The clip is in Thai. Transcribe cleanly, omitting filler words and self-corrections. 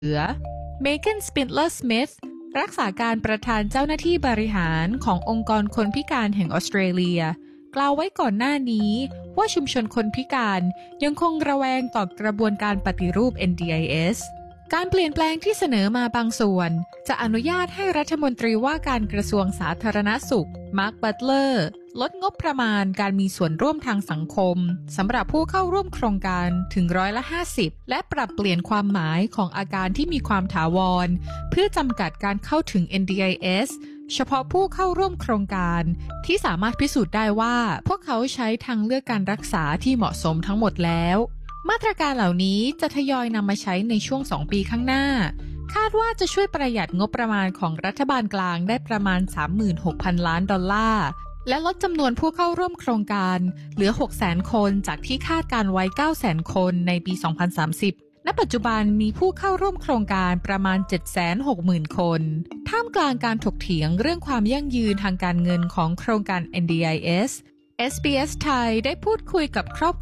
เหลือเมแกน สปินเลอร์สมิธรักษาการประธานเจ้าหน้าที่บริหารขององค์กรคนพิการแห่งออสเตรเลียกล่าวไว้ก่อนหน้านี้ว่าชุมชนคนพิการยังคงระแวงต่อกระบวนการปฏิรูป NDIS การเปลี่ยนแปลงที่เสนอมาบางส่วนจะอนุญาตให้รัฐมนตรีว่าการกระทรวงสาธารณสุขมาร์ค บัตเลอร์ลดงบประมาณการมีส่วนร่วมทางสังคมสำหรับผู้เข้าร่วมโครงการถึง50%และปรับเปลี่ยนความหมายของอาการที่มีความถาวรเพื่อจำกัดการเข้าถึง NDIS เฉพาะผู้เข้าร่วมโครงการที่สามารถพิสูจน์ได้ว่าพวกเขาใช้ทางเลือกการรักษาที่เหมาะสมทั้งหมดแล้วมาตรการเหล่านี้จะทยอยนำมาใช้ในช่วง2 ปีข้างหน้าคาดว่าจะช่วยประหยัดงบประมาณของรัฐบาลกลางได้ประมาณ 36,000 ล้านดอลลาร์และลดจำนวนผู้เข้าร่วมโครงการเหลือ 600,000 คนจากที่คาดการไว้ 900,000 คนในปี 2030 ณ ปัจจุบันมีผู้เข้าร่วมโครงการประมาณ 760,000 คนท่ามกลางการถกเถียงเรื่องความยั่งยืนทางการเงินของโครงการ NDIS SBS ไทยได้พูดคุยกับครอบ